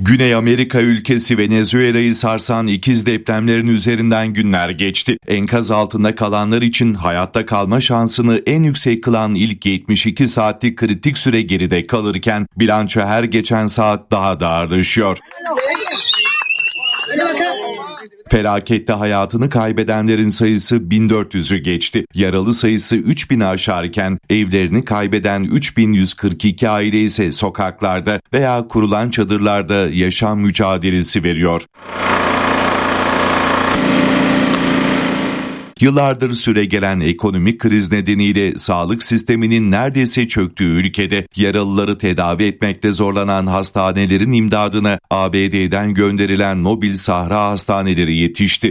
Güney Amerika ülkesi Venezuela'yı sarsan ikiz depremlerin üzerinden günler geçti. Enkaz altında kalanlar için hayatta kalma şansını en yüksek kılan ilk 72 saatlik kritik süre geride kalırken bilanço her geçen saat daha da ağırlaşıyor. Felakette hayatını kaybedenlerin sayısı 1400'ü geçti. Yaralı sayısı 3000'i aşarken evlerini kaybeden 3142 aile ise sokaklarda veya kurulan çadırlarda yaşam mücadelesi veriyor. Yıllardır süregelen ekonomik kriz nedeniyle sağlık sisteminin neredeyse çöktüğü ülkede yaralıları tedavi etmekte zorlanan hastanelerin imdadına ABD'den gönderilen mobil sahra hastaneleri yetişti.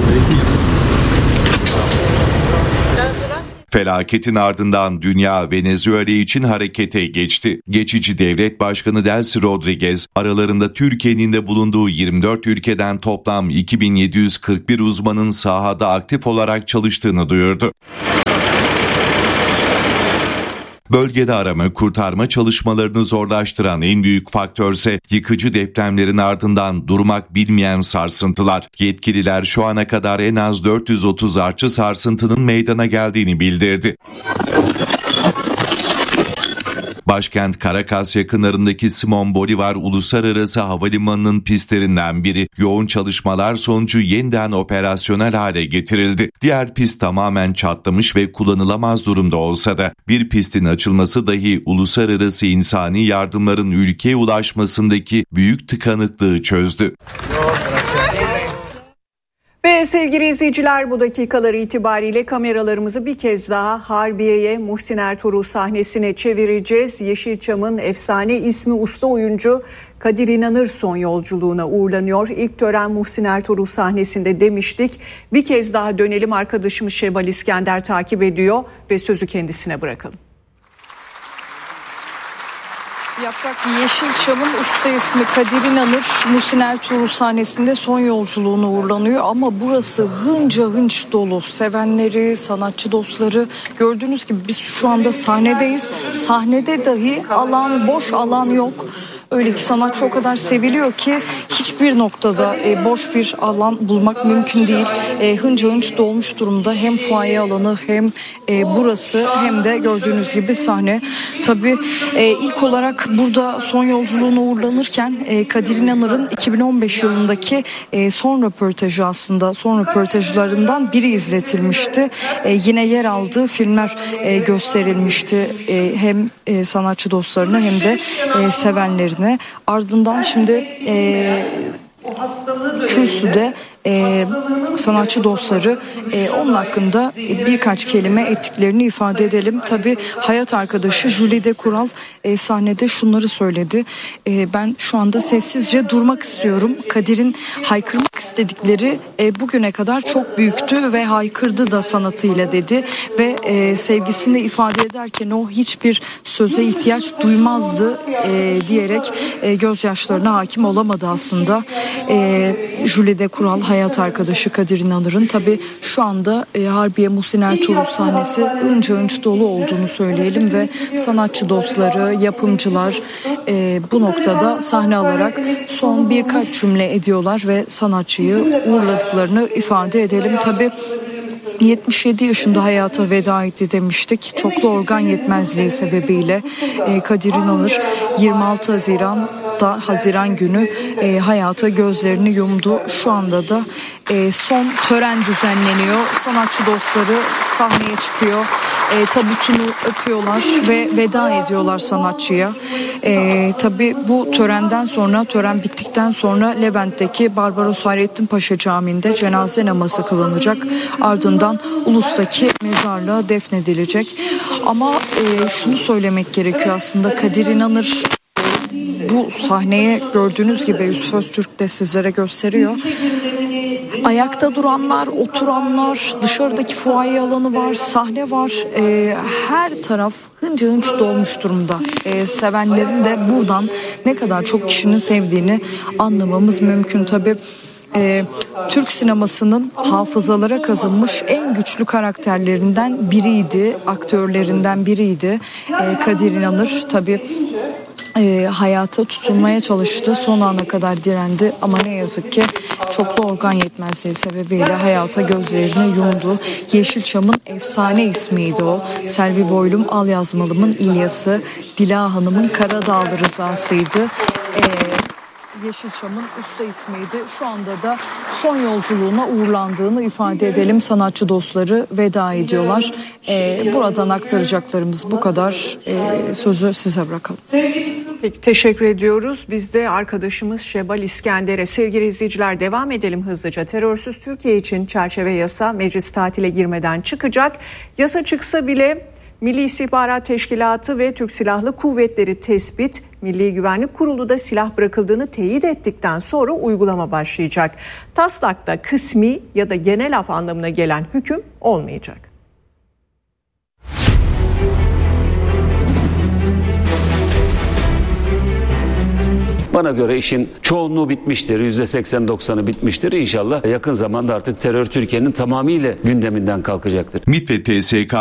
Felaketin ardından dünya Venezuela için harekete geçti. Geçici devlet başkanı Delcy Rodriguez, aralarında Türkiye'nin de bulunduğu 24 ülkeden toplam 2741 uzmanın sahada aktif olarak çalıştığını duyurdu. Bölgede arama kurtarma çalışmalarını zorlaştıran en büyük faktörse yıkıcı depremlerin ardından durmak bilmeyen sarsıntılar. Yetkililer şu ana kadar en az 430 artçı sarsıntının meydana geldiğini bildirdi. Başkent Caracas yakınlarındaki Simón Bolívar Uluslararası Havalimanı'nın pistlerinden biri yoğun çalışmalar sonucu yeniden operasyonel hale getirildi. Diğer pist tamamen çatlamış ve kullanılamaz durumda olsa da bir pistin açılması dahi uluslararası insani yardımların ülkeye ulaşmasındaki büyük tıkanıklığı çözdü. Ve sevgili izleyiciler, bu dakikalar itibariyle kameralarımızı bir kez daha Harbiye'ye, Muhsin Ertuğrul sahnesine çevireceğiz. Yeşilçam'ın efsane ismi usta oyuncu Kadir İnanır son yolculuğuna uğurlanıyor. İlk tören Muhsin Ertuğrul sahnesinde demiştik. Bir kez daha dönelim, arkadaşımız Şevval İskender takip ediyor ve sözü kendisine bırakalım. Yaprak, Yeşilçam'ın usta ismi Kadir İnanır Muhsin Ertuğrul sahnesinde son yolculuğuna uğurlanıyor ama burası hınca hınç dolu. Sevenleri, sanatçı dostları, gördüğünüz gibi biz şu anda sahnedeyiz. Sahnede dahi boş alan yok. Öyle ki sanatçı o kadar seviliyor ki hiçbir noktada boş bir alan bulmak mümkün değil. Hınca hınç dolmuş durumda hem fuaye alanı hem burası hem de gördüğünüz gibi sahne. Tabii ilk olarak burada son yolculuğuna uğurlanırken Kadir İnanır'ın 2015 yılındaki son röportajı, aslında son röportajlarından biri izletilmişti. Yine yer aldığı filmler gösterilmişti hem sanatçı dostlarına hem de sevenlerine. Ardından şimdi kürsüde sanatçı dostları onun hakkında birkaç kelime ettiklerini ifade edelim. Tabii hayat arkadaşı Jülide Kural sahnede şunları söyledi. Ben şu anda sessizce durmak istiyorum. Kadir'in haykırmak istedikleri bugüne kadar çok büyüktü ve haykırdı da sanatıyla dedi ve sevgisini ifade ederken o hiçbir söze ihtiyaç duymazdı diyerek gözyaşlarına hakim olamadı aslında. Jülide Kural hayat arkadaşı Kadir İnanır'ın tabii şu anda Harbiye Muhsin Ertuğrul sahnesi hınca hınç dolu olduğunu söyleyelim ve sanatçı dostları, yapımcılar bu noktada sahne alarak son birkaç cümle ediyorlar ve sanatçıyı uğurladıklarını ifade edelim. Tabii 77 yaşında hayata veda etti demiştik. Çoklu organ yetmezliği sebebiyle Kadir İnanır 26 Haziran günü hayata gözlerini yumdu. Şu anda da son tören düzenleniyor. Sanatçı dostları sahneye çıkıyor. Tabutunu öpüyorlar ve veda ediyorlar sanatçıya. Tabii bu törenden sonra, tören bittikten sonra Levent'teki Barbaros Hayrettin Paşa Camii'nde cenaze namazı kılınacak. Ardından Ulus'taki mezarlığa defnedilecek. Ama şunu söylemek gerekiyor aslında, Kadir İnanır bu sahneye gördüğünüz gibi Yusuf Öztürk de sizlere gösteriyor. Ayakta duranlar, oturanlar, dışarıdaki fuaye alanı var, sahne var. Her taraf hınca hınç dolmuş durumda. Sevenlerin de buradan ne kadar çok kişinin sevdiğini anlamamız mümkün tabii. Türk sinemasının hafızalara kazınmış en güçlü karakterlerinden biriydi, aktörlerinden biriydi Kadir İnanır. Tabii hayata tutunmaya çalıştı. Son ana kadar direndi ama ne yazık ki çoklu organ yetmezliği sebebiyle hayata gözlerini yumdu. Yeşilçam'ın efsane ismiydi o. Selvi Boylum Al Yazmalım'ın İlyas'ı, Dila Hanım'ın Karadağlı Rıza'sıydı. Yeşilçam'ın usta ismiydi. Şu anda da son yolculuğuna uğurlandığını ifade edelim. Sanatçı dostları veda ediyorlar. Buradan aktaracaklarımız bu kadar. Sözü size bırakalım. Peki, teşekkür ediyoruz. Biz de arkadaşımız Şebal İskender'e. Sevgili izleyiciler, devam edelim hızlıca. Terörsüz Türkiye için çerçeve yasa meclis tatile girmeden çıkacak. Yasa çıksa bile Milli İstihbarat Teşkilatı ve Türk Silahlı Kuvvetleri Tespit, Milli Güvenlik Kurulu da silah bırakıldığını teyit ettikten sonra uygulama başlayacak. Taslakta kısmi ya da genel af anlamına gelen hüküm olmayacak. Bana göre işin çoğunluğu bitmiştir. %80-90'ı bitmiştir. İnşallah yakın zamanda artık terör Türkiye'nin tamamıyla gündeminden kalkacaktır. MİT ve TSK